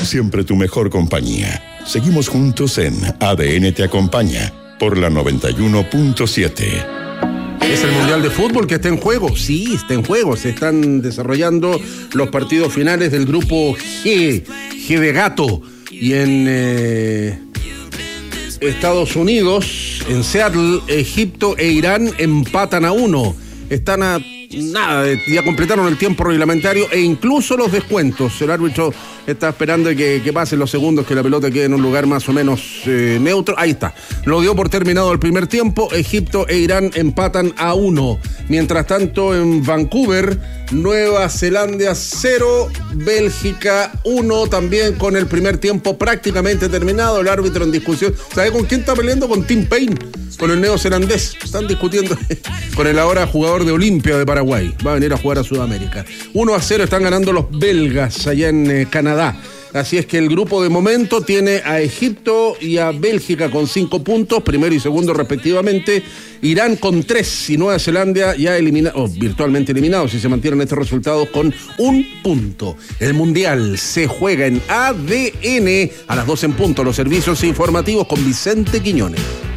siempre tu mejor compañía. Seguimos juntos en ADN Te Acompaña por la 91.7. ¿Es el Mundial de Fútbol que está en juego? Sí, está en juego. Se están desarrollando los partidos finales del grupo G de gato. Y en Estados Unidos, en Seattle, Egipto e Irán empatan a 1. Están a nada, ya completaron el tiempo reglamentario e incluso los descuentos. El árbitro está esperando que pasen los segundos, que la pelota quede en un lugar más o menos neutro. Ahí está. Lo dio por terminado el primer tiempo. Egipto e Irán empatan a 1. Mientras tanto, en Vancouver, Nueva Zelanda 0, Bélgica 1, también con el primer tiempo prácticamente terminado. El árbitro en discusión. ¿Sabe con quién está peleando? Con Tim Payne, con el neozelandés. Están discutiendo con el ahora jugador de Olimpia de Paraguay. Va a venir a jugar a Sudamérica. 1-0 están ganando los belgas allá en Canadá. Así es que el grupo de momento tiene a Egipto y a Bélgica con 5 puntos, primero y segundo respectivamente, Irán con 3 y Nueva Zelanda ya virtualmente eliminados si se mantienen estos resultados con 1 punto. El Mundial se juega en ADN a las 12 en punto, los servicios informativos con Vicente Quiñones.